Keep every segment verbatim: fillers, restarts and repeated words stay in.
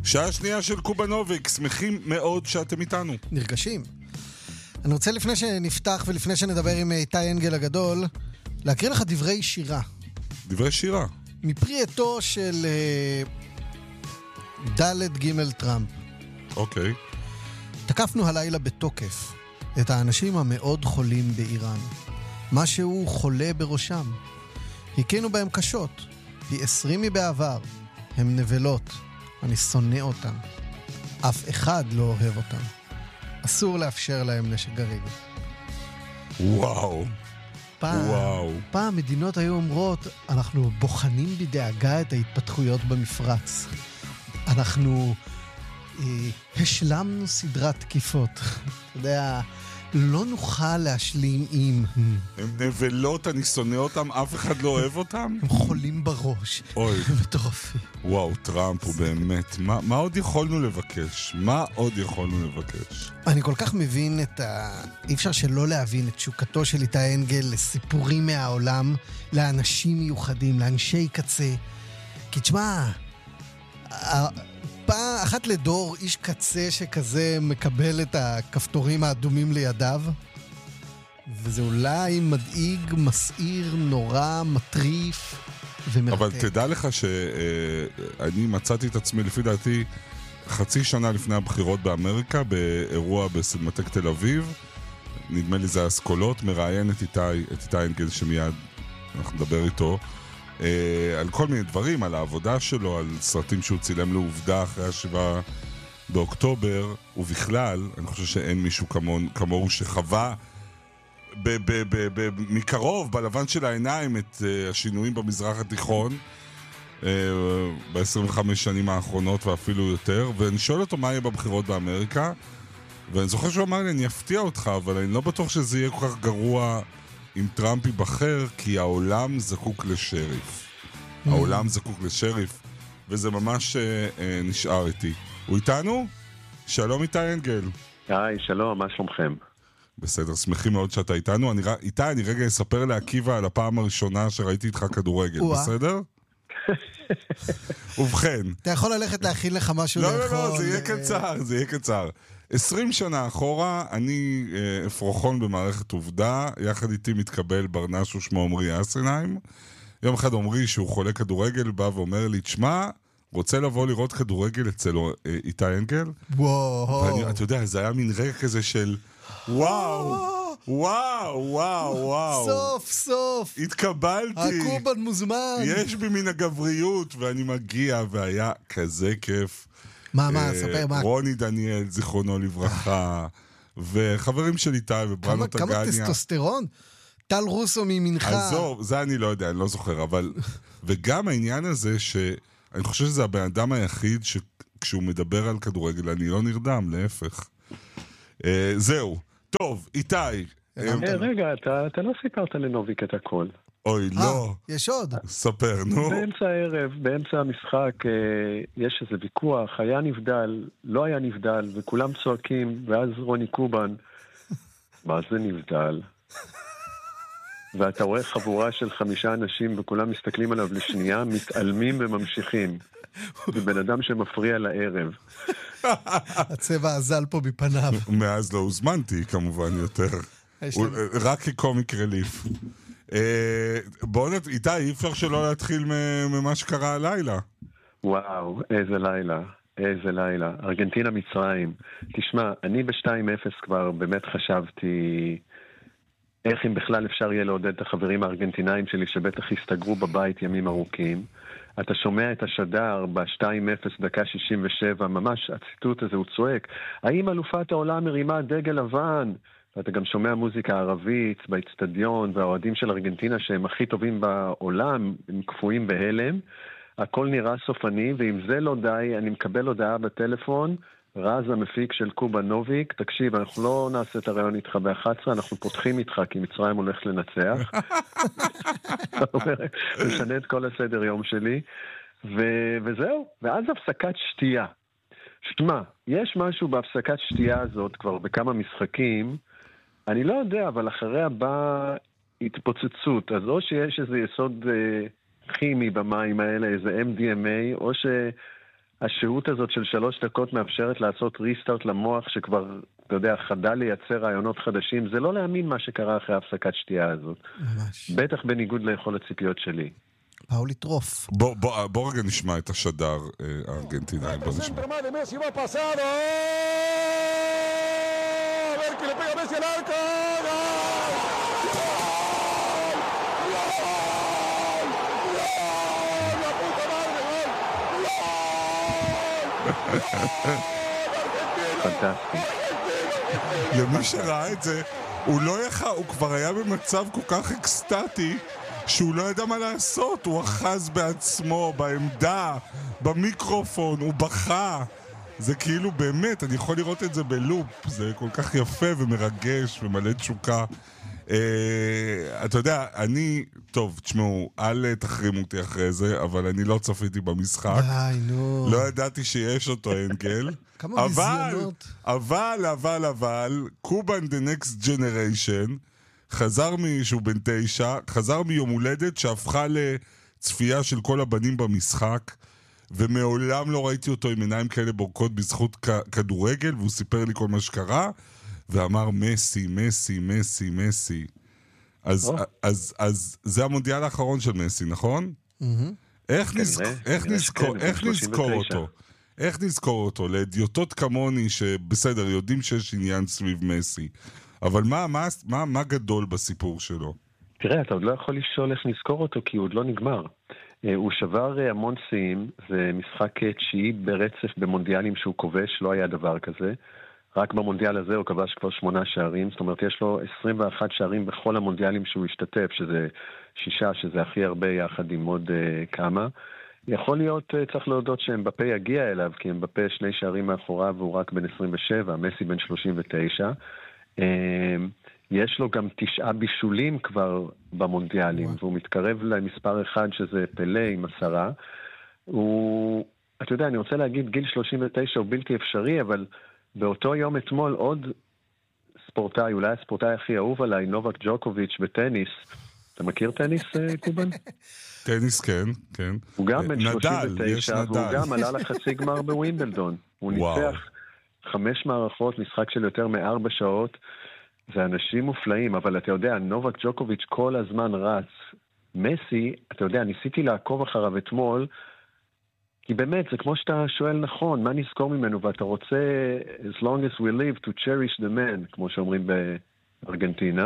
שעה שנייה של קובנוביק, שמחים מאוד שאתם איתנו. נרגשים. אני רוצה לפני שנפתח ולפני שנדבר עם איתי אנגל הגדול, להקריא לך דברי שירה. דברי שירה? מפרי עטו של ד' ג' טראמפ. אוקיי. תקפנו הלילה בתוקף את האנשים המאוד חולים באיראן. משהו חולה בראשם. הכינו בהם קשות. פי עשרים מבעבר. הם נבלות. אני שונא אותם. אף אחד לא אוהב אותם. אסור לאפשר להם נשק גרעיני. וואו. פעם, וואו. פעם מדינות היו אומרות, אנחנו בוחנים בדאגה את ההתפתחויות במפרץ. אנחנו אה, השלמנו סדרת תקיפות. אתה יודע, לא נוכל להשלים עם... הם נבלות, אני שונא אותם, אף אחד לא אוהב אותם? הם חולים בראש. אוי. מטורפים. וואו, טראמפ הוא באמת. מה, מה עוד יכולנו לבקש? מה עוד יכולנו לבקש? אני כל כך מבין את ה... אי אפשר שלא להבין את שוקתו של איתי אנגל לסיפורים מהעולם, לאנשים מיוחדים, לאנשי קצה. כי תשמע, פעם אחת לדור איש קצה שכזה מקבל את הכפתורים האדומים לידיו, וזה אולי מדאיג, מסעיר, נורא, מטריף ומרתק. אבל תדע לך שאני מצאתי את עצמי, לפי דעתי, חצי שנה לפני הבחירות באמריקה, באירוע בסינמטק תל אביב, נדמה לי זה האסכולות, מראיין את איתי, את איתי אנגל שמיד אנחנו נדבר איתו, על כל מיני דברים, על העבודה שלו, על סרטים שהוא צילם לעובדה אחרי השבעה באוקטובר, ובכלל, אני חושב שאין מישהו כמוהו שחווה ב- ב- ב- ב- מקרוב, בלבן של העיניים, את uh, השינויים במזרח התיכון uh, ב-עשרים וחמש שנים האחרונות ואפילו יותר, ואני שואל אותו מה יהיה בבחירות באמריקה, ואני זוכר שהוא אמר לי, אני אפתיע אותך, אבל אני לא בטוח שזה יהיה כל כך גרוע אם טראמפ ייבחר, כי העולם זקוק לשריף. Mm. העולם זקוק לשריף, וזה ממש uh, uh, נשאר איתי. הוא איתנו? שלום איתי אנגל. היי, שלום, מה שלומכם? בסדר, שמחים מאוד שאתה איתנו. אני, איתי, אני רגע אספר לעקיבא על הפעם הראשונה שראיתי איתך כדורגל, בסדר? ובכן. אתה יכול ללכת להכין לך משהו לאכול. לא, לא, לא, זה יהיה קצר, זה יהיה קצר. עשרים שנה אחורה, אני אפרוחון במערכת עובדה, יחד איתי מתקבל ברנש ושמו עמרי אסנהיים. יום אחד עמרי שהוא חולה כדורגל, בא ואומר לי, תשמע, רוצה לבוא לראות כדורגל אצל איתי אנגל? וואו. ואני, אתה יודע, זה היה מין רגע כזה של... וואו, וואו, וואו, וואו. סוף, סוף. התקבלתי. הקובן מוזמן. יש בי מן הגבריות, ואני מגיע, והיה כזה כיף. מה, מה, ספר, מה? רוני דניאל, זיכרונו לברכה, וחברים של איתי ובראנו טגניה. כמה טסטוסטרון? טל רוסו ממנחה. עזוב, זה אני לא יודע, אני לא זוכר, אבל... וגם העניין הזה שאני חושב שזה הבן אדם היחיד שכשהוא מדבר על כדורגל, אני לא נרדם, להפך. זהו. טוב, איתי. רגע, אתה לא סיפרת לנוביק את הכל. אוי, לא. יש עוד. ספר, נו. באמצע הערב, באמצע המשחק, יש איזה ויכוח, היה נבדל, לא היה נבדל, וכולם צועקים, ואז רוני קובן, מה זה נבדל? ואתה רואה חבורה של חמישה אנשים, וכולם מסתכלים עליו לשנייה, מתעלמים וממשיכים. זה בן אדם שמפריע לערב. הצבע הזל פה בפניו. מאז לא הוזמנתי כמובן יותר. רק כקומיק רליף. בואו נת... איתי, אי אפשר שלא להתחיל ממה שקרה הלילה. וואו, איזה לילה. איזה לילה. ארגנטינה מצרים. תשמע, אני ב-שתיים אפס כבר באמת חשבתי איך אם בכלל אפשר יהיה לעודד את החברים הארגנטינאים שלי שבטח הסתגרו בבית ימים ארוכים. אתה שומע את השדר ב-שתיים אפס דקה שישים ושבע, ממש הציטוט הזה הוא צועק, האם אלופת העולם מרימה דגל לבן? ואתה גם שומע מוזיקה ערבית באצטדיון, והאוהדים של ארגנטינה שהם הכי טובים בעולם, הם קפואים בהלם, הכל נראה סופני, ואם זה לא די, אני מקבל הודעה בטלפון, רז המפיק של קובנוביק, תקשיב, אנחנו לא נעשה את הרעיון איתך ב-אחת עשרה, אנחנו פותחים איתך, כי מצרים הולך לנצח. משנה את כל הסדר יום שלי, ו- וזהו, ואז הפסקת שתייה. שתמה, יש משהו בהפסקת שתייה הזאת, כבר בכמה משחקים, אני לא יודע, אבל אחריה באה התפוצצות, אז או שיש איזה יסוד אה, כימי במים האלה, איזה אם די אם איי, או ש... השהות הזאת של שלוש דקות מאפשרת לעשות ריסטארט למוח שכבר, אתה יודע, חדל לייצר רעיונות חדשים. זה לא להאמין מה שקרה אחרי הפסקת שתייה הזאת. ממש. בטח בניגוד ליכול הציפיות שלי. פאולי טרוף. בוא, בוא, בוא רגע נשמע את השדר הארגנטינאי. בוא נשמע. פנטסטי. למי שראה את זה, הוא לא יכל, הוא כבר היה במצב כל כך אקסטטי שהוא לא ידע מה לעשות, הוא אחז בעצמו, בעמדה, במיקרופון, הוא בכה. זה כאילו באמת, אני יכול לראות את זה בלופ, זה כל כך יפה ומרגש ומלא תשוקה. Uh, אתה יודע, אני, טוב, תשמעו, אל תחרימו אותי אחרי זה, אבל אני לא צפיתי במשחק. די, נו. לא ידעתי שיש אותו, אנגל. כמה מזיונות. אבל, אבל, אבל, קובן the next generation, חזר משהו בן תשע, חזר מיום הולדת שהפכה לצפייה של כל הבנים במשחק, ומעולם לא ראיתי אותו עם עיניים כאלה בורקות בזכות כדורגל, והוא סיפר לי כל מה שקרה, ואמר מסי, מסי, מסי, מסי. אז, oh. אז, אז זה המונדיאל האחרון של מסי, נכון? Mm-hmm. איך, נזכ... איך, נזכור... איך נזכור אותו? איך נזכור אותו? לאדיוטות כמוני שבסדר, יודעים שיש עניין סביב מסי. אבל מה, מה, מה, מה גדול בסיפור שלו? תראה, אתה עוד לא יכול לשאול איך נזכור אותו, כי הוא עוד לא נגמר. הוא שבר המון שיאים, זה משחק תשיעי ברצף במונדיאלים שהוא כובש, לא היה דבר כזה. רק במונדיאל הזה הוא כבש כבר שמונה שערים, זאת אומרת יש לו עשרים ואחד שערים בכל המונדיאלים שהוא השתתף, שזה שישה, שזה הכי הרבה יחד עם עוד uh, כמה. יכול להיות, uh, צריך להודות שאמבפה יגיע אליו, כי אמבפה שני שערים מאחוריו והוא רק בן עשרים ושבע, מסי בן שלושים ותשע. Uh, יש לו גם תשעה בישולים כבר במונדיאלים, wow. והוא מתקרב למספר אחד שזה פלה עם עשרה. הוא, אתה יודע, אני רוצה להגיד גיל שלושים ותשע הוא בלתי אפשרי, אבל באותו יום אתמול עוד ספורטאי, אולי הספורטאי הכי אהוב עליי, נובק ג'וקוביץ' בטניס. אתה מכיר טניס, קובן? טניס, כן, כן. הוא גם בן שלושים ותשע, והוא גם עלה לחצי גמר בווימבלדון. הוא ניצח חמש מערכות, משחק של יותר מארבע שעות, זה אנשים מופלאים, אבל אתה יודע, נובק ג'וקוביץ' כל הזמן רץ. מסי, אתה יודע, ניסיתי לעקוב אחריו אתמול, כי באמת, זה כמו שאתה שואל נכון, מה נזכור ממנו, ואתה רוצה, as long as we live, to cherish the man, כמו שאומרים בארגנטינה,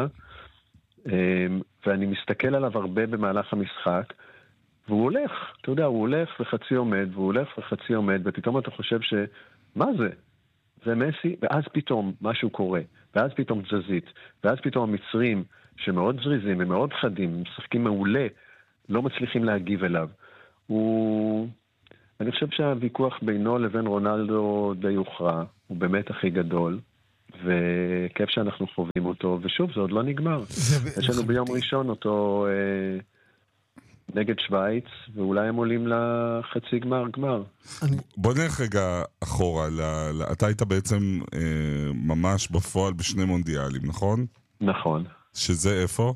ואני מסתכל עליו הרבה במהלך המשחק, והוא הולך, אתה יודע, הוא הולך וחצי עומד, והוא הולך וחצי עומד, ופתאום אתה חושב ש... מה זה? זה מסי, ואז פתאום משהו קורה, ואז פתאום תזזית, ואז פתאום המצרים, שמאוד זריזים, הם מאוד חדים, משחקים מעולה, לא מצליחים להגיב אליו. הוא... אני חושב שהוויכוח בינו לבין רונלדו די הוכרע, הוא באמת הכי גדול, וכיף שאנחנו חווים אותו, ושוב, זה עוד לא נגמר. יש לנו ביום ראשון אותו אה, נגד שוויץ, ואולי הם עולים לחצי גמר גמר. בוא נלך רגע אחורה, ל, ל, אתה היית בעצם אה, ממש בפועל בשני מונדיאלים, נכון? נכון. שזה איפה?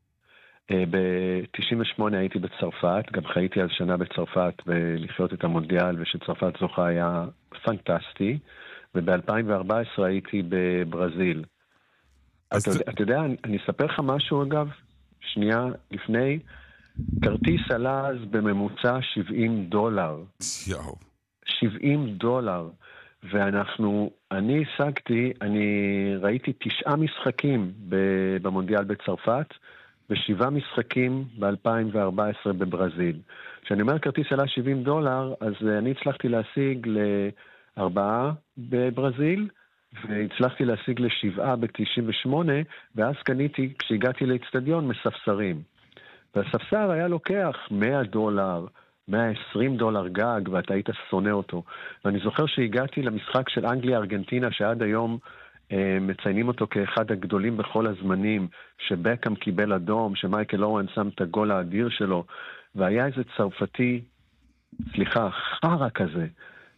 ב-תשעים ושמונה הייתי בצרפת, גם חייתי אז שנה בצרפת ולחיות את המונדיאל, ושצרפת זוכה היה פנטסטי, וב-אלפיים וארבע עשרה הייתי בברזיל. אתה, ת... אתה יודע, אני, אני אספר לך משהו אגב, שנייה לפני, כרטיס עלה אז בממוצע שבעים דולר. יאו. שבעים דולר. ואנחנו, אני השגתי, אני ראיתי תשעה משחקים במונדיאל בצרפת, ושבעה משחקים ב-אלפיים וארבע עשרה בברזיל. כשאני אומר כרטיס עלה שבעים דולר, אז אני הצלחתי להשיג לארבעה בברזיל, והצלחתי להשיג לשבעה ב-תשעים ושמונה, ואז קניתי, כשהגעתי לאצטדיון, מספסרים. והספסר היה לוקח מאה דולר, מאה ועשרים דולר גג, ואתה היית שונא אותו. ואני זוכר שהגעתי למשחק של אנגליה-ארגנטינה, שעד היום מציינים אותו כאחד הגדולים בכל הזמנים, שבקאם קיבל אדום, שמייקל אורן שם את הגול האדיר שלו, והיה איזה צרפתי, סליחה, חרה כזה,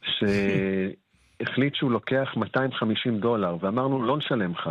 שהחליט שהוא לוקח מאתיים וחמישים דולר, ואמרנו, לא נשלם לך.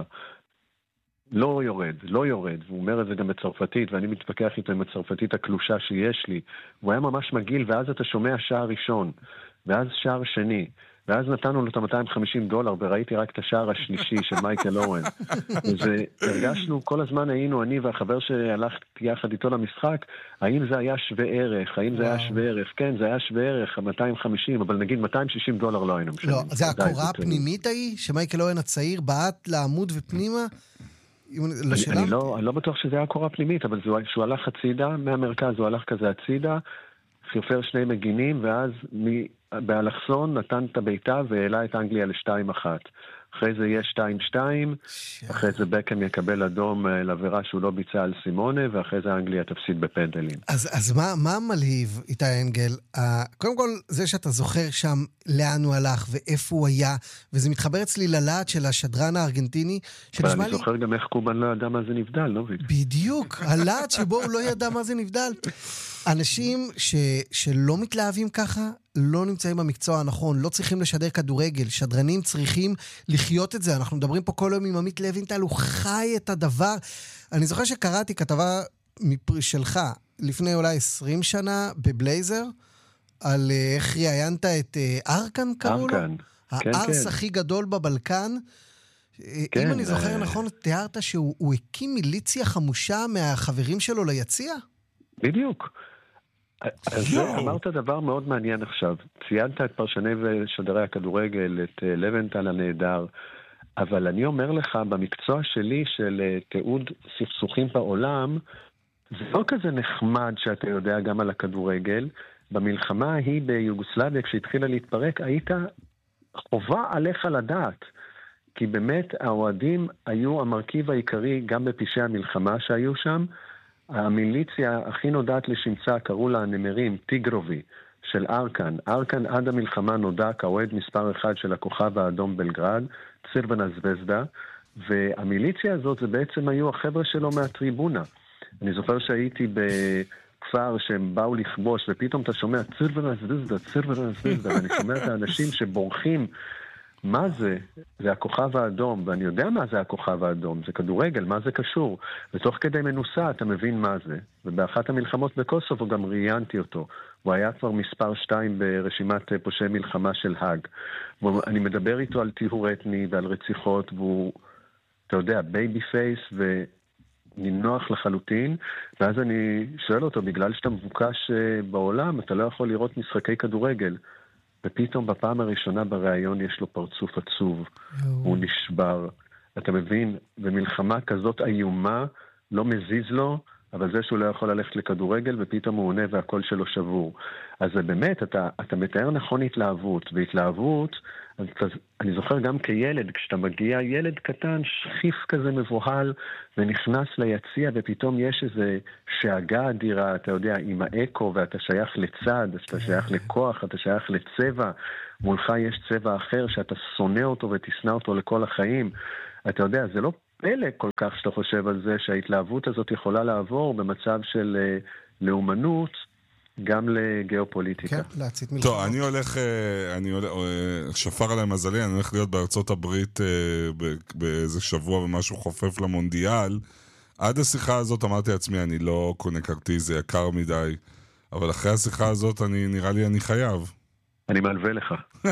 לא יורד, לא יורד. והוא אומר את זה גם בצרפתית, ואני מתווכח איתו עם הצרפתית הקלושה שיש לי. הוא היה ממש מגיל, ואז אתה שומע שעה ראשון. ואז שער שני, ואז נתנו לו את ה-מאתיים וחמישים דולר, וראיתי רק את השער השלישי של מייקל אורן. והרגשנו, כל הזמן היינו, אני והחבר שהלכתי יחד איתו למשחק, האם זה היה שווה ערך, האם זה היה שווה ערך, כן, זה היה שווה ערך, ה-מאתיים וחמישים, אבל נגיד מאתיים ושישים דולר לא היינו משלמים. לא, זה הקורה הפנימית ההיא, שמייקל אורן הצעיר בעט לעמוד ופנימה? אני, אני, לא, אני לא בטוח שזה היה קורה פנימית, אבל זה, שהוא הלך הצידה, מהמרכז הוא הלך כזה הצידה, חיפר שני מגינים, ואז באלכסון נתן את הביתה והעלה את אנגליה ל-שתיים אחת. אחרי זה יהיה שתיים שתיים, אחרי זה בקם יקבל אדום לעבירה שהוא לא ביצע על סימונה, ואחרי זה אנגליה תפסיד בפנדלים. אז, אז מה, מה מלהיב, איתי אנגל? Uh, קודם כל, זה שאתה זוכר שם לאן הוא הלך ואיפה הוא היה, וזה מתחבר אצלי ללהט של השדרן הארגנטיני, אבל אני לי... זוכר גם איך קובן לא ידע מה זה נבדל, לא? בדיוק, הלהט שבו הוא לא ידע מה זה נבדל. אנשים ש, שלא מתלהבים ככה, לא נמצאים במקצוע הנכון, לא צריכים לשדר כדורגל, שדרנים צריכים לחיות את זה. אנחנו מדברים פה כל יום עם עמית לוינטל, הוא חי את הדבר. אני זוכר שקראתי כתבה שלך לפני אולי עשרים שנה בבלייזר, על איך ראיינת את ארקן קראו לו? הארס הכי גדול בבלקן. אם אני זוכר נכון, תיארת שהוא הקים מיליציה חמושה מהחברים שלו ליציע? בדיוק. אז אמרת דבר מאוד מעניין עכשיו. ציינת את פרשני ושדרי הכדורגל, את לוינטל הנהדר, אבל אני אומר לך, במקצוע שלי של תיעוד סכסוכים בעולם, זה לא כזה נחמד שאתה יודע גם על הכדורגל. במלחמה ההיא ביוגוסלביה, כשהתחילה להתפרק, היית חובה עליך לדעת. כי באמת האוהדים היו המרכיב העיקרי גם בפשעי המלחמה שהיו שם. המיליציה הכי נודעת לשמצה, קראו לה הנמרים, טיגרובי, של ארקן. ארקן עד המלחמה נודע כאוהד מספר אחד של הכוכב האדום בלגרד, צירבנה זווזדה, והמיליציה הזאת זה בעצם היו החבר'ה שלו מהטריבונה. אני זוכר שהייתי בכפר שהם באו לכבוש, ופתאום אתה שומע צירבנה זווזדה, צירבנה זווזדה, ואני שומע את האנשים שבורחים. מה זה? זה הכוכב האדום, ואני יודע מה זה הכוכב האדום, זה כדורגל, מה זה קשור? ותוך כדי מנוסה אתה מבין מה זה. ובאחת המלחמות בקוסובו גם ראיינתי אותו. הוא היה כבר מספר שתיים ברשימת פושעי מלחמה של האג. ואני מדבר איתו על טיהור אתני ועל רציחות, והוא, אתה יודע, בייבי פייס ונינוח לחלוטין, ואז אני שואל אותו, בגלל שאתה מבוקש בעולם, אתה לא יכול לראות משחקי כדורגל. ופתאום בפעם הראשונה בריאיון יש לו פרצוף עצוב, הוא נשבר. אתה מבין, במלחמה כזאת איומה, לא מזיז לו, אבל זה שהוא לא יכול ללכת לכדורגל, ופתאום הוא עונה והקול שלו שבור. אז זה באמת, אתה, אתה מתאר נכון התלהבות, והתלהבות, אז אתה, אני זוכר גם כילד, כשאתה מגיע, ילד קטן, שחיף כזה מבוהל, ונכנס ליציע, ופתאום יש איזה שאגה אדירה, אתה יודע, עם האקו, ואתה שייך לצד, אתה שייך לכוח, אתה שייך לצבע, מולך יש צבע אחר, שאתה שונא אותו ותשנא אותו לכל החיים. אתה יודע, זה לא פלא כל כך שאתה חושב על זה, שההתלהבות הזאת יכולה לעבור במצב של לאומנות, גם לגיאופוליטיקה. כן, להצית מלחמות. טוב, אני הולך, אני הולך, שפר עליי מזלי, אני הולך להיות בארצות הברית באיזה שבוע ומשהו חופף למונדיאל. עד השיחה הזאת אמרתי לעצמי, אני לא קונה כרטיס, זה יקר מדי. אבל אחרי השיחה הזאת, אני, נראה לי אני חייב. אני מלווה לך.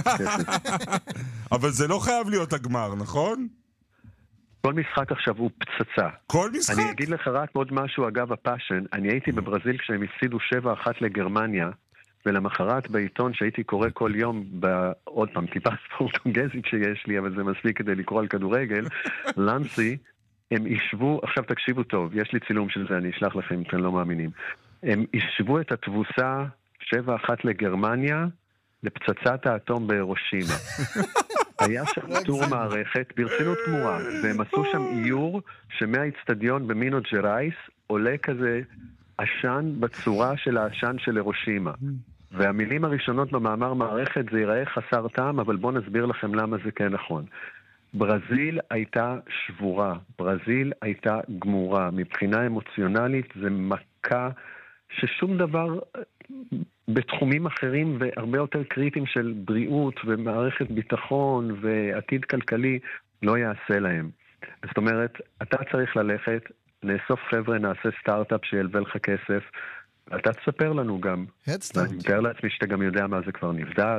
אבל זה לא חייב להיות הגמר, נכון? כל משחק עכשיו הוא פצצה. כל משחק? אני אגיד לך רק עוד משהו אגב הפאשן. אני הייתי בברזיל כשהם הפסידו שבע אחת לגרמניה, ולמחרת בעיתון שהייתי קורא כל יום, עוד פעם, טיפה פורטוגזית שיש לי, אבל זה מספיק כדי לקרוא על כדורגל, לנסי, הם ישבו, עכשיו תקשיבו טוב, יש לי צילום של זה, אני אשלח לכם אם אתם לא מאמינים. הם ישבו את התבוסה שבע אחת לגרמניה, לפצצת האטום בהירושימה. היה שם טור מערכת ברצינות גמורה, והם עשו שם איור שמהאצטדיון במינו ג'רייס עולה כזה עשן בצורה של העשן של הירושימה. והמילים הראשונות במאמר מערכת זה ייראה חסר טעם, אבל בואו נסביר לכם למה זה כן נכון. ברזיל הייתה שבורה, ברזיל הייתה גמורה. מבחינה אמוציונלית זה מכה ששום דבר בתחומים אחרים והרבה יותר קריטיים של בריאות ומערכת ביטחון ועתיד כלכלי לא יעשה להם. זאת אומרת, אתה צריך ללכת, נאסוף חבר'ה, נעשה סטארט-אפ שילווה לך כסף, ואתה תספר לנו גם. הדסטארט. אני מתאר לעצמי שאתה גם יודע מה זה כבר נבדל.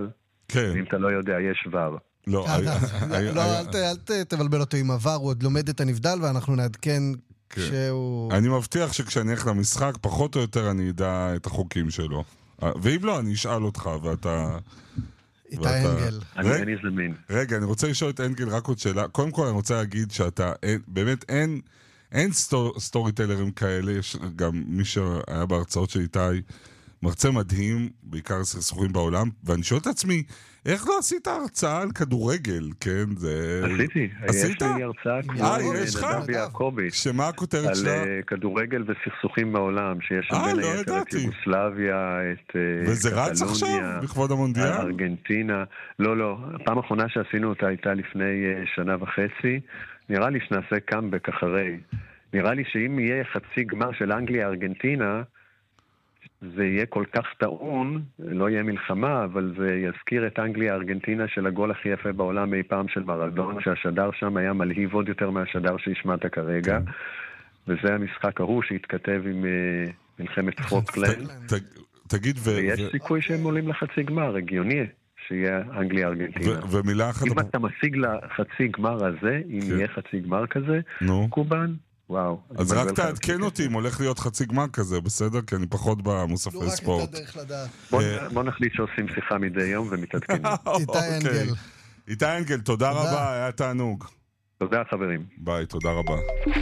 כן. אם אתה לא יודע, יש ור. לא, אל תבלבל אותו עם עבר, הוא עוד לומד את הנבדל ואנחנו נעדכן כשהוא... אני מבטיח שכשאני אלך למשחק, פחות או יותר אני אדע את החוקים שלו. ואם לא, אני אשאל אותך, ואתה... איתי אנגל. אני זמין. רגע, אני רוצה לשאול את אנגל רק עוד שאלה. קודם כל, אני רוצה להגיד שאתה, באמת אין... אין סטורי טיילרים כאלה, יש גם מי שהיה בהרצאות של איתי, מרצה מדהים, בעיקר סכסוכים בעולם, ואני שואל את עצמי, איך לא עשית הרצאה על כדורגל, כן? זה... עשיתי. עשית? יש לי הרצאה כמו נדב יעקובי. שמה הכותרת שלה? על כדורגל וסכסוכים בעולם, שיש שם בין היתר את יוגוסלביה, את קטלוניה. וזה רץ עכשיו, בכבוד המונדיאל? ארגנטינה. לא, לא. הפעם האחרונה שעשינו אותה הייתה לפני שנה וחצי. נראה לי שנעשה קאמבק אחרי. נראה לי שאם יהיה חצי גמר של אנגליה-ארגנטינה, זה יהיה כל כך טעון, לא יהיה מלחמה, אבל זה יזכיר את אנגליה-ארגנטינה של הגול הכי יפה בעולם אי פעם של מרדונה, שהשדר שם היה מלהיב עוד יותר מהשדר שהשמעת כרגע, וזה המשחק ההוא שהתכתב עם מלחמת פוקלנד. תגיד ו... ויש סיכוי שהם עולים לחצי גמר, הגיוני. שיהיה אנגליה-ארגנטינה. ומילה אחת... אם אתה משיג לחצי גמר הזה, אם יהיה חצי גמר כזה, קובן, וואו. אז רק תעדכן אותי אם הולך להיות חצי גמר כזה, בסדר? כי אני פחות במוספי ספורט. בוא נחליט שעושים שיחה מדי יום ומתעדכנים. איתי אנגל. איתי אנגל, תודה רבה, היה תענוג. תודה חברים. ביי, תודה רבה.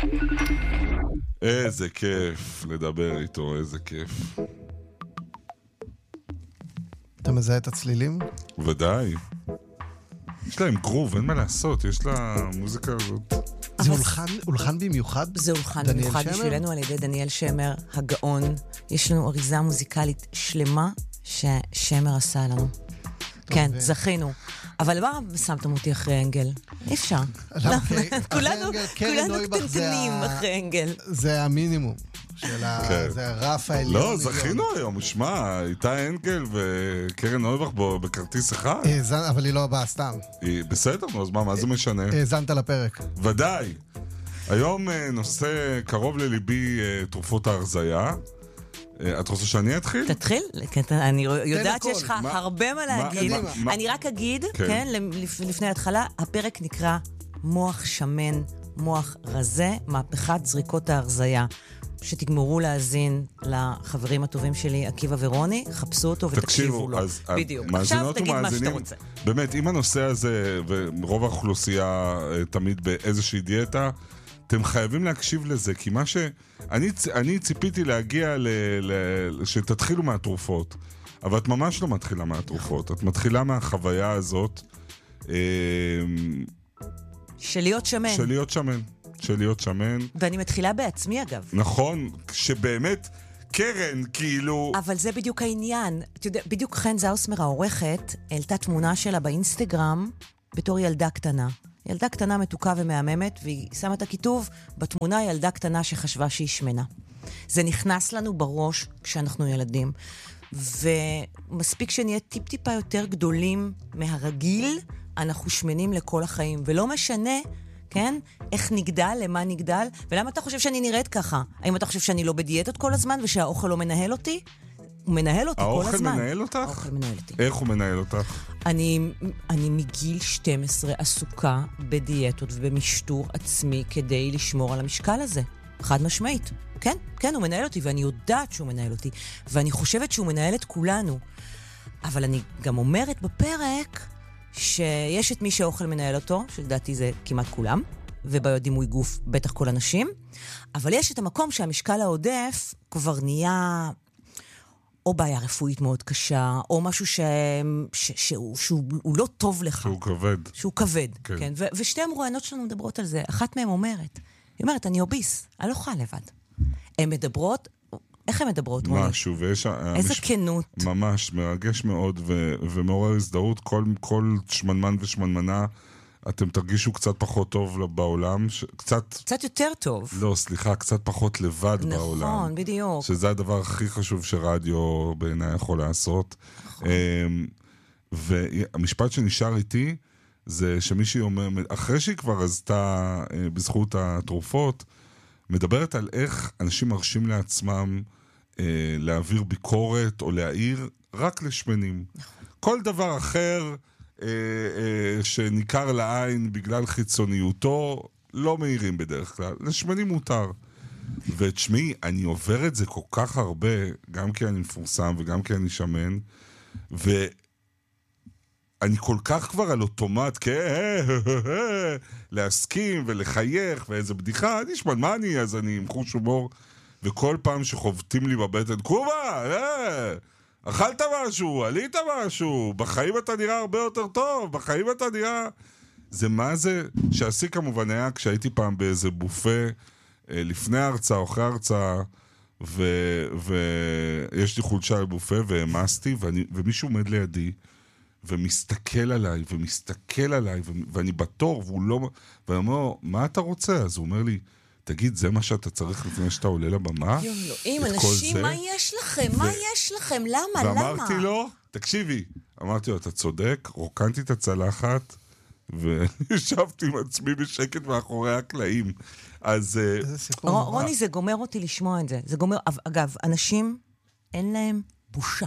איזה כיף לדבר איתו, איזה כיף. אתה מזהה את הצלילים? ודאי. יש להם גרוב, אין מה לעשות, יש לה מוזיקה הזאת. זה הולחן במיוחד? זה הולחן במיוחד בשבילנו על ידי דניאל שמר, הגאון. יש לנו אריזה מוזיקלית שלמה ששמר עשה לנו. כן, זכינו. אבל מה שמתם אותי אחרי אנגל? אי אפשר. כולנו קטנטנים אחרי אנגל. זה המינימום. זה הרף העליון. לא, זכינו היום, שמע, איתי אנגל וקרן נויבך בו בכרטיס אחד. אבל היא לא באה סתם. בסדר, אז מה, מה זה משנה? האזנת לפרק. ודאי. היום נושא קרוב לליבי תרופות ההרזיה. את רוצה שאני אתחיל? תתחיל, אני יודעת שיש לך הרבה מה להגיד. אני רק אגיד, כן, לפני ההתחלה, הפרק נקרא מוח שמן, מוח רזה, מהפכת זריקות ההרזיה. שתגמרו להאזין לחברים הטובים שלי, עקיבא ורוני, חפשו אותו ותקשיבו לו. בדיוק. עכשיו תגיד מה שאתה רוצה. באמת, אם הנושא הזה, ורוב האוכלוסייה תמיד באיזושהי דיאטה, אתם חייבים להקשיב לזה, כי מה ש... אני, אני ציפיתי להגיע ל... ל... שתתחילו מהתרופות, אבל את ממש לא מתחילה מהתרופות. את מתחילה מהחוויה הזאת. של להיות שמן. של להיות שמן. של להיות שמן. ואני מתחילה בעצמי אגב. נכון, שבאמת קרן כאילו... אבל זה בדיוק העניין. אתה יודע, בדיוק חן זאוסמר העורכת העלתה תמונה שלה באינסטגרם בתור ילדה קטנה. ילדה קטנה מתוקה ומהממת, והיא שמה את הכיתוב בתמונה ילדה קטנה שחשבה שהיא שמנה. זה נכנס לנו בראש כשאנחנו ילדים. ומספיק שנהיה טיפ-טיפה יותר גדולים מהרגיל, אנחנו שמנים לכל החיים. ולא משנה... כן? איך נגדל, למה נגדל, ולמה אתה חושב שאני נראית ככה? האם אתה חושב שאני לא בדיאטות כל הזמן, ושהאוכל לא מנהל אותי? הוא מנהל אותי כל הזמן. האוכל מנהל אותך? האוכל מנהל אותי. איך הוא מנהל אותך? אני, אני מגיל שתים עשרה עסוקה בדיאטות ובמשטור עצמי כדי לשמור על המשקל הזה. חד משמעית. כן, כן, הוא מנהל אותי, ואני יודעת שהוא מנהל אותי, ואני חושבת שהוא מנהל את כולנו. אבל אני גם אומרת בפרק... שיש את מי שהאוכל מנהל אותו, שלדעתי זה כמעט כולם, ובדימוי גוף בטח כל אנשים, אבל יש את המקום שהמשקל העודף כבר נהיה או בעיה רפואית מאוד קשה, או משהו ש... ש... שהוא, שהוא לא טוב לך. שהוא כבד. שהוא כבד, כן. כן. ו... ושתי המרואיינות שלנו מדברות על זה. אחת מהן אומרת, היא אומרת, אני אוביס, אני לא יכולה לבד. הן מדברות... איך הן מדברות? משהו, ויש... איזה המש... כנות. ממש, מרגש מאוד ו... ומעורר הזדהות. כל, כל שמנמן ושמנמנה, אתם תרגישו קצת פחות טוב בעולם. ש... קצת... קצת יותר טוב. לא, סליחה, קצת פחות לבד נכון, בעולם. נכון, בדיוק. שזה הדבר הכי חשוב שרדיו בעיניי יכול לעשות. נכון. והמשפט שנשאר איתי, זה שמישהי אומר, אחרי שהיא כבר עזתה בזכות התרופות, מדברת על איך אנשים מרשים לעצמם אה, להעביר ביקורת או להעיר רק לשמנים. כל דבר אחר אה, אה, שניכר לעין בגלל חיצוניותו, לא מהירים בדרך כלל. לשמנים מותר. ותשמעי, אני עובר את זה כל כך הרבה, גם כי אני מפורסם וגם כי אני שמן, ואני כל כך כבר על אוטומט, כן, להסכים ולחייך, ואיזה בדיחה, אני שמן, מה אני? אז אני עם חוש הומור, וכל פעם שחובטים לי בבטן, קובה, אה, אכלת משהו, עלית משהו, בחיים אתה נראה הרבה יותר טוב, בחיים אתה נראה... זה מה זה, שעשי כמובן היה כשהייתי פעם באיזה בופה, לפני ההרצאה או אחרי ההרצאה, ויש לי חולשה לבופה, והמסתי, ומישהו עומד לידי, ומסתכל עליי, ומסתכל עליי, ואני בתור, והוא לא... ואני אומר, מה אתה רוצה? אז הוא אומר לי, תגיד, זה מה שאתה צריך לפני שאתה עולה לבמה? אם אנשים, מה יש לכם? מה יש לכם? למה? למה? ואמרתי לו, תקשיבי, אמרתי לו, אתה צודק, רוקנתי את הצלחת, וישבתי עם עצמי בשקט מאחורי הקלעים. אז... רוני, זה גומר אותי לשמוע את זה. זה גומר... אגב, אנשים, אין להם בושה.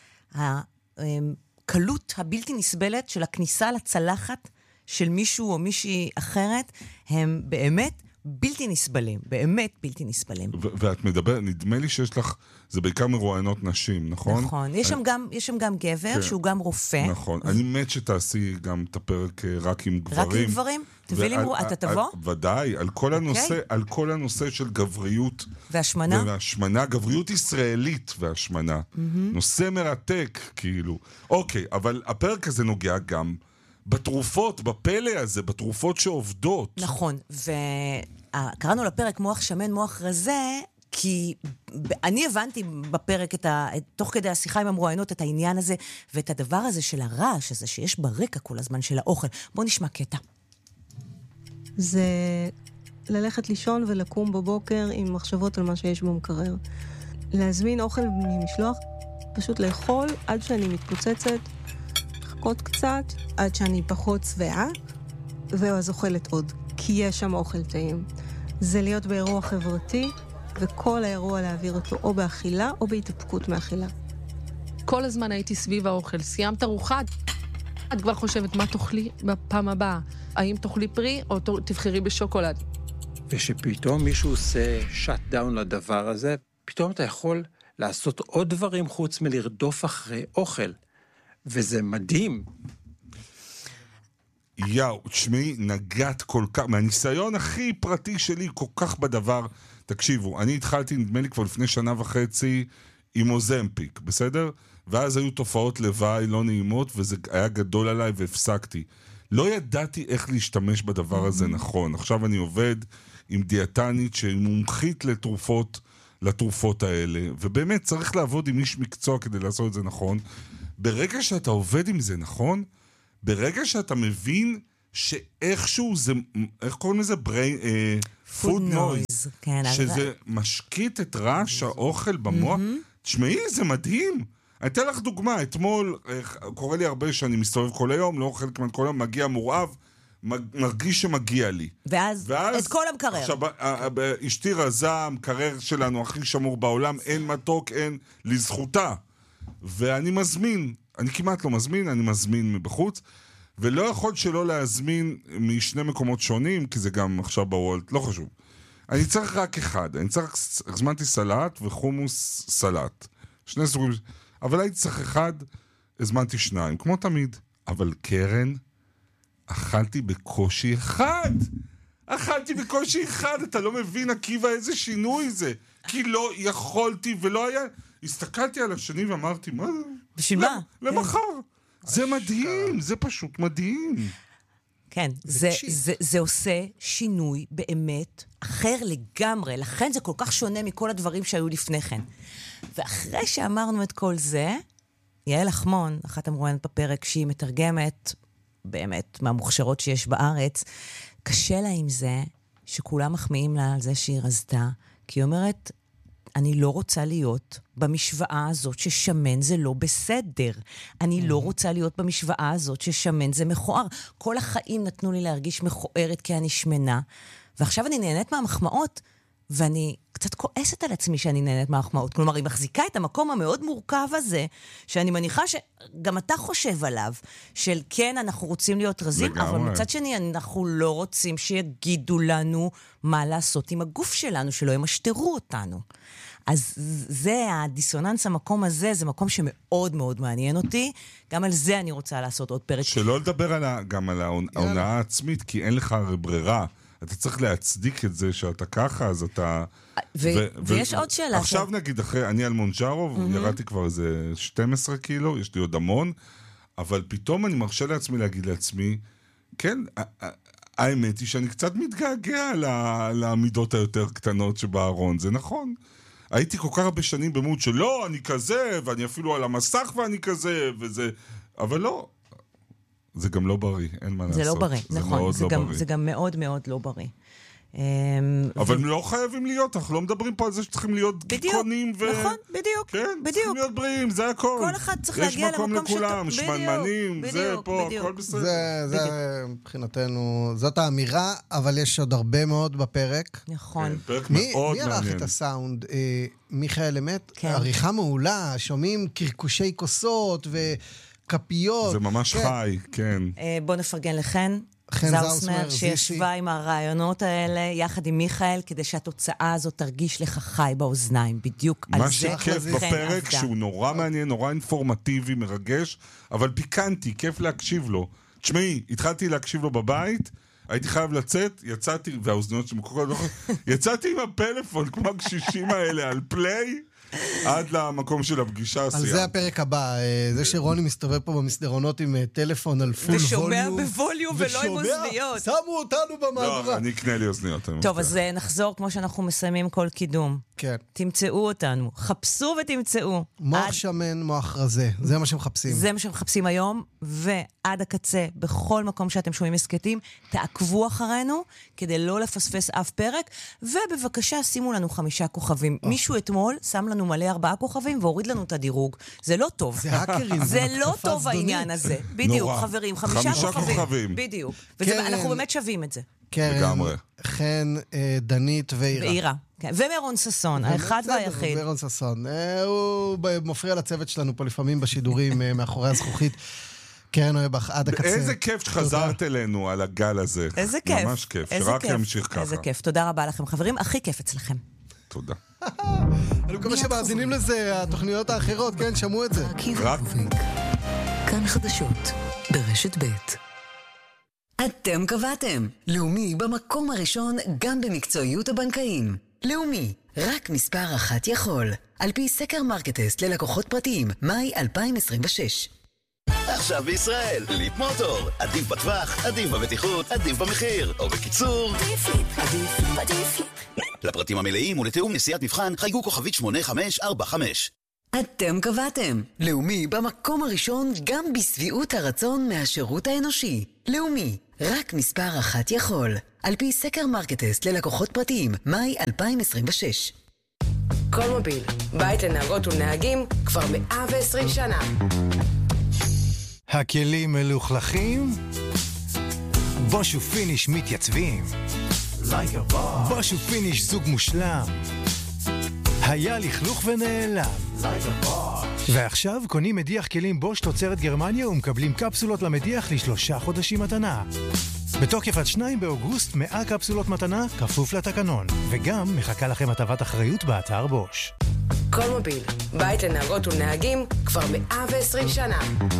הקלות הבלתי נסבלת של הכניסה לצלחת של מישהו או מישהי אחרת, הם באמת בלתי נסבלים. באמת בלתי נסבלים. ואת מדברת, נדמה לי שיש לך... זה בעיקר מרואיינות נשים, נכון? נכון. יש שם גם, יש שם גם גבר, שהוא גם רופא. נכון. אני מת שתעשי גם את הפרק רק עם גברים. רק עם גברים? תביא לי מרוא... אתה תבוא? ודאי, על כל הנושא, על כל הנושא של גבריות. והשמנה? והשמנה, גבריות ישראלית והשמנה. נושא מרתק, כאילו. אוקיי, אבל הפרק הזה נוגע גם בתרופות, בפלא הזה, בתרופות שעובדות. נכון, וקראנו לפרק מוח שמן, מוח רזה, כי אני הבנתי בפרק, את ה... תוך כדי השיחה עם המרואיינות, את העניין הזה, ואת הדבר הזה של הרעש הזה, שיש ברקע כל הזמן של האוכל. בוא נשמע קטע. זה ללכת לישון ולקום בבוקר עם מחשבות על מה שיש במקרר. להזמין אוכל ממשלוח, פשוט לאכול עד שאני מתפוצצת, לחכות קצת, עד שאני פחות שבעה, ואז אוכלת עוד, כי יש שם אוכל טעים. זה להיות באירוע חברתי, וכל האירוע להעביר אותו או באכילה או בהתאפקות מאכילה. כל הזמן הייתי סביב האוכל. סיימת ארוחה, את כבר חושבת מה תאכלי בפעם הבאה. האם תאכלי פרי או תבחרי בשוקולד. ושפתאום מישהו עושה שאט דאון לדבר הזה, פתאום אתה יכול לעשות עוד דברים חוץ מלרדוף אחרי אוכל. וזה מדהים. יאו, תשמעי, נגעת כל כך, מהניסיון הכי פרטי שלי, כל כך בדבר. תקשיבו, אני התחלתי, נדמה לי כבר לפני שנה וחצי, עם אוזמפיק, בסדר? ואז היו תופעות לוואי לא נעימות, וזה היה גדול עליי והפסקתי. לא ידעתי איך להשתמש בדבר הזה נכון. עכשיו אני עובד עם דיאטנית שהיא מומחית לתרופות, לתרופות האלה, ובאמת צריך לעבוד עם איש מקצוע כדי לעשות את זה נכון. ברגע שאתה עובד עם זה נכון, ברגע שאתה מבין שאיכשהו זה, איך קוראים לזה? brain, uh, food noise. כן, שזה משקיט את רעש האוכל במוח. תשמעי, זה מדהים. אני אתן לך דוגמה, אתמול, קורה לי הרבה שאני מסתובב כל היום, לא אוכל כמעט כל היום, מגיע מורעב, מרגיש שמגיע לי. ואז, ואז את כל המקרר. עכשיו, אשתי רזה, המקרר שלנו הכי שמור בעולם, אין מתוק, אין לזכותה. ואני מזמין, אני כמעט לא מזמין, אני מזמין מבחוץ, ולא יכול שלא להזמין משני מקומות שונים, כי זה גם עכשיו בוולט, לא חשוב. אני צריך רק אחד, אני צריך, הזמנתי סלט וחומוס סלט. שני סוגים, אבל הייתי צריך אחד, הזמנתי שניים, כמו תמיד. אבל קרן, אכלתי בקושי אחד. אכלתי בקושי אחד, אתה לא מבין, עקיבא, איזה שינוי זה. כי לא יכולתי ולא היה... הסתכלתי על השני ואמרתי, מה זה? בשביל מה? למחר. זה מדהים, זה פשוט מדהים. כן, זה, זה, זה עושה שינוי באמת אחר לגמרי, לכן זה כל כך שונה מכל הדברים שהיו לפני כן. ואחרי שאמרנו את כל זה, יעל לחמון, אחת המרואיינת בפרק, שהיא מתרגמת באמת מהמוכשרות שיש בארץ, קשה לה עם זה שכולם מחמיאים לה על זה שהיא רזתה, כי היא אומרת, אני לא רוצה להיות במשוואה הזאת ששמן זה לא בסדר. אני לא רוצה להיות במשוואה הזאת ששמן זה מכוער. כל החיים נתנו לי להרגיש מכוערת כי אני שמנה, ועכשיו אני נהנית מהמחמאות, ואני קצת כועסת על עצמי שאני נהנית מהמחמאות. כלומר, היא מחזיקה את המקום המאוד מורכב הזה, שאני מניחה שגם אתה חושב עליו, של כן, אנחנו רוצים להיות רזים, אבל מצד שני, אנחנו לא רוצים שיגידו לנו מה לעשות עם הגוף שלנו, שלא ימשטרו אותנו. אז זה, הדיסוננס, המקום הזה, זה מקום שמאוד מאוד מעניין אותי. גם על זה אני רוצה לעשות עוד פרק. שלא לדבר על ה, גם על ההונאה העצמית, כי אין לך ברירה. אתה צריך להצדיק את זה שאתה ככה, אז אתה... ו- ו- ויש ו- עוד שאלה. עכשיו ש... נגיד, אחרי, אני על מונג'ארו, mm-hmm. ירדתי כבר איזה שתים עשרה קילו, יש לי עוד המון, אבל פתאום אני מרשה לעצמי להגיד לעצמי, כן, האמת היא שאני קצת מתגעגע לעמידות היותר קטנות שבארון, זה נכון. הייתי כל כך הרבה שנים במוד שלא, אני כזה, ואני אפילו על המסך ואני כזה, וזה... אבל לא, זה גם לא בריא, אין מה לעשות. זה לא בריא, נכון. זה לא גם, בריא. זה גם מאוד מאוד לא בריא. אבל הם לא חייבים להיות, אנחנו לא מדברים פה על זה שצריכים להיות גיכונים ו... נכון, בדיוק, כן, בדיוק. צריכים להיות בריאים, זה הכל. כל אחד צריך להגיע למקום יש מקום לכולם, שמנמנים, זה פה, הכל בסדר. זה, זה מבחינתנו, זאת האמירה, אבל יש עוד הרבה מאוד בפרק. נכון. פרק מאוד מעניין. מי ערך את הסאונד? מיכאל אמת? עריכה מעולה, שומעים קרקושי כוסות וכפיות. זה ממש חי, כן. בוא נפרגן לכן. זאוסמר, שישבה עם הרעיונות האלה, יחד עם מיכאל, כדי שהתוצאה הזאת תרגיש לך חי באוזניים. בדיוק על זה. מה שכיף בפרק, שהוא נורא מעניין, נורא אינפורמטיבי, מרגש, אבל פיקנטי, כיף להקשיב לו. תשמעי, התחלתי להקשיב לו בבית, הייתי חייב לצאת, יצאתי, והאוזניות שמקוקות, יצאתי עם הפלאפון, כמו הקשישים האלה, על פליי, עד למקום של הפגישה. על זה הפרק הבא, זה שרוני מסתובב פה במסדרונות עם טלפון על פול ווליום. ושומע בווליום ולא עם אוזניות. שמו אותנו במהדורה. לא, אני אקנה לי אוזניות. טוב, אז נחזור כמו שאנחנו מסיימים כל קידום. כן. תמצאו אותנו, חפשו ותמצאו. מוח שמן, מוח רזה, זה מה שמחפשים. זה מה שמחפשים היום, ועד הקצה, בכל מקום שאתם שומעים הסקטים, תעקבו אחרינו, כדי לא לפספס אף פרק, ובבקשה שימו לנו חמישה כוכבים. מישהו אתמול שם לנו מלא ארבעה כוכבים, והוריד לנו את הדירוג. זה לא טוב. זה האקרים. זה לא טוב העניין הזה. בדיוק, חברים, חמישה כוכבים. בדיוק. ואנחנו באמת שווים את זה. קרן, חן, דנית ואירה. ואירה. ומרון ססון, האחד והיחיד. ומרון ססון. הוא מפריע לצוות שלנו פה לפעמים בשידורים מאחורי הזכוכית. קרן אוהבך, עד הקצה. איזה כיף שחזרת אלינו על הגל הזה. איזה כיף. ממש כיף, שרק ימשיך ככה. איזה כיף, תודה רבה לכם חברים, הכי כיף אצלכם. תודה. אני מקווה שמאזינים לזה, התוכניות האחרות, כן, שמעו את זה. רק. כאן חדשות, ברשת ב'. אתם קבעתם, לאומי במקום הראשון גם במקצועיות הבנקאים. לאומי, רק מספר אחת יכול. על פי סקר מרקטסט ללקוחות פרטיים, מאי אלפיים עשרים ושש. עכשיו בישראל, ליפ מוטור. עדיף בטווח, עדיף בבטיחות, עדיף במחיר. או בקיצור, עדיף ליפ, עדיף, עדיף ליפ. לפרטים המלאים ולתיאום נסיעת מבחן, חייגו כוכבית שמונה חמש ארבע חמש. אתם קבעתם, לאומי במקום הראשון גם בסביעות הרצון מהשירות האנושי. לאומי, רק מספר אחת יכול. על פי סקר מרקטסט ללקוחות פרטיים, מאי אלפיים עשרים ושש. כל מוביל, בית לנהגות ולנהגים כבר מאה ועשרים שנה. הכלים מלוכלכים, בוש ופיניש מתייצבים. בוש ופיניש זוג מושלם, היה לכלוך ונעלם. ועכשיו קונים מדיח כלים בוש תוצרת גרמניה ומקבלים קפסולות למדיח לשלושה חודשים מתנה. בתוקף עד שניים באוגוסט מאה קפסולות מתנה כפוף לתקנון, וגם מחכה לכם הטבת אחריות באתר בוש. כל מוביל, בית לנהגות ולנהגים כבר מאה ועשרים שנה.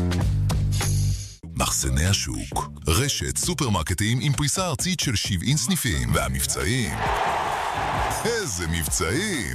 מחסני השוק, רשת סופרמרקטים עם פריסה ארצית של שבעים סניפים, והמבצעים, איזה מבצעים!